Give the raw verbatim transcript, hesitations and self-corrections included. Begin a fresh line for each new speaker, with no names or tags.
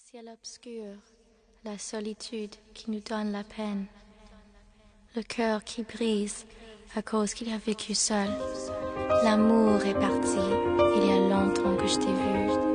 ciel obscur, la solitude qui nous donne la peine, le cœur qui brise à cause qu'il a vécu seul. L'amour est parti, il y a longtemps que je t'ai vu.